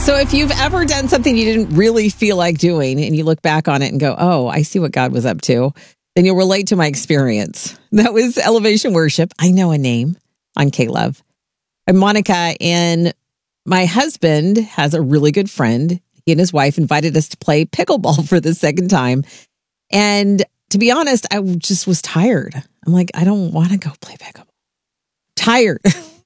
So if you've ever done something you didn't really feel like doing and you look back on it and go, oh, I see what God was up to, then you'll relate to my experience. That was Elevation Worship. I Know a Name on K-Love. I'm Monica, and my husband has a really good friend. He and his wife invited us to play pickleball for the second time. And to be honest, I just was tired. I'm like, I don't want to go play pickleball. Tired.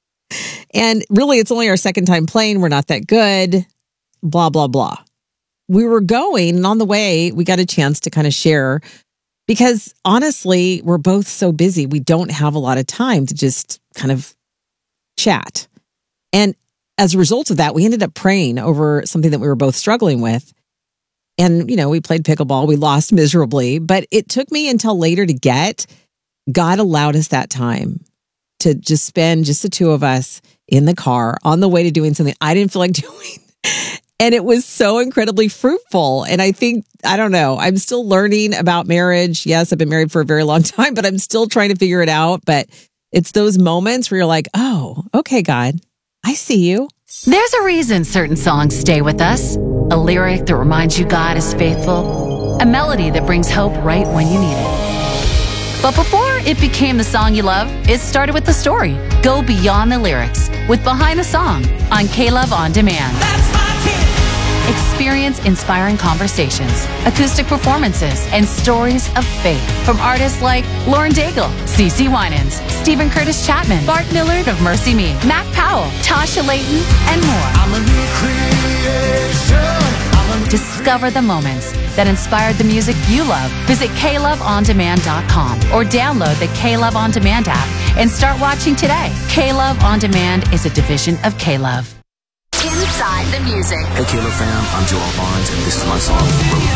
And really, it's only our second time playing. We're not that good, blah, blah, blah. We were going, and on the way, we got a chance to kind of share because honestly, we're both so busy. We don't have a lot of time to just kind of chat. And as a result of that, we ended up praying over something that we were both struggling with. And, we played pickleball. We lost miserably, but it took me until later to get. God allowed us that time to just spend just the two of us in the car on the way to doing something I didn't feel like doing. And it was so incredibly fruitful. And I think, I don't know, I'm still learning about marriage. Yes, I've been married for a very long time, but I'm still trying to figure it out. But it's those moments where you're like, oh, okay, God, I see you. There's a reason certain songs stay with us. A lyric that reminds you God is faithful. A melody that brings hope right when you need it. But before it became the song you love, it started with the story. Go beyond the lyrics with Behind the Song on K-Love On Demand. That's my kid. Experience inspiring conversations, acoustic performances, and stories of faith from artists like Lauren Daigle, CeCe Winans, Stephen Curtis Chapman, Bart Millard of Mercy Me, Mac Powell, Tasha Layton, and more. I'm a new creation. Discover the moments that inspired the music you love. Visit KLoveOnDemand.com or download the K-Love On Demand app and start watching today. K-Love On Demand is a division of K-Love. Inside the music. Hey, K-Love fam, I'm Joel Barnes, and this is my song, Road.